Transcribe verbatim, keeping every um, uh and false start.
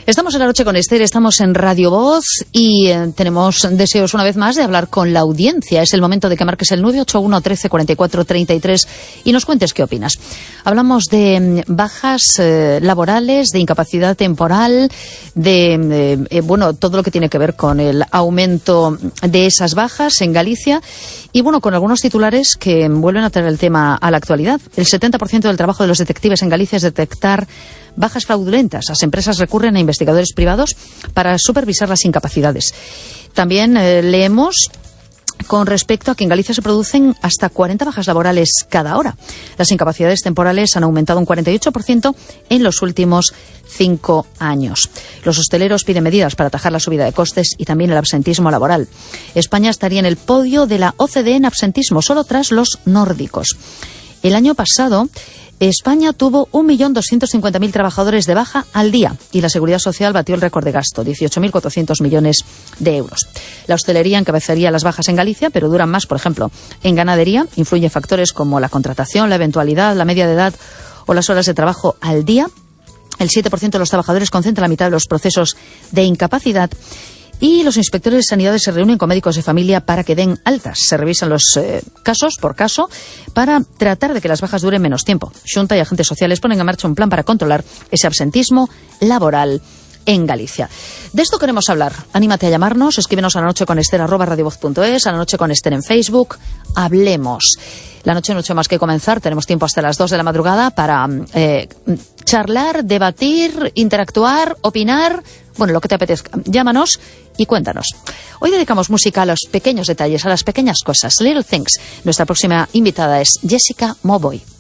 Estamos en La Noche con Esther, estamos en Radio Voz y eh, tenemos deseos una vez más de hablar con la audiencia. Es el momento de que marques el nueve ocho uno, trece, cuarenta y cuatro, treinta y tres y nos cuentes qué opinas. Hablamos de bajas eh, laborales, de incapacidad temporal, de eh, eh, bueno, todo lo que tiene que ver con el aumento de esas bajas en Galicia y bueno, con algunos titulares que vuelven a traer el tema a la actualidad. El setenta por ciento del trabajo de los detectives en Galicia es detectar bajas fraudulentas. Las empresas recurren a investigadores privados para supervisar las incapacidades. También eh, leemos con respecto a que en Galicia se producen hasta cuarenta bajas laborales cada hora. Las incapacidades temporales han aumentado un cuarenta y ocho por ciento en los últimos cinco años. Los hosteleros piden medidas para atajar la subida de costes y también el absentismo laboral. España estaría en el podio de la O C D E en absentismo, solo tras los nórdicos. El año pasado, España tuvo un millón doscientos cincuenta mil trabajadores de baja al día y la Seguridad Social batió el récord de gasto, dieciocho mil cuatrocientos millones de euros. La hostelería encabezaría las bajas en Galicia, pero duran más, por ejemplo, en ganadería. Influyen factores como la contratación, la eventualidad, la media de edad o las horas de trabajo al día. El siete por ciento de los trabajadores concentra la mitad de los procesos de incapacidad. Y los inspectores de sanidad se reúnen con médicos de familia para que den altas. Se revisan los eh, casos por caso para tratar de que las bajas duren menos tiempo. Xunta y agentes sociales ponen en marcha un plan para controlar ese absentismo laboral en Galicia. De esto queremos hablar. Anímate a llamarnos, escríbenos a la noche con Esther arroba radiovoz punto es, a la noche con Esther en Facebook. Hablemos. La noche no ha hecho más que comenzar. Tenemos tiempo hasta las dos de la madrugada para eh, charlar, debatir, interactuar, opinar. Bueno, lo que te apetezca. Llámanos y cuéntanos. Hoy dedicamos música a los pequeños detalles, a las pequeñas cosas. Little Things. Nuestra próxima invitada es Jessica Mauboy.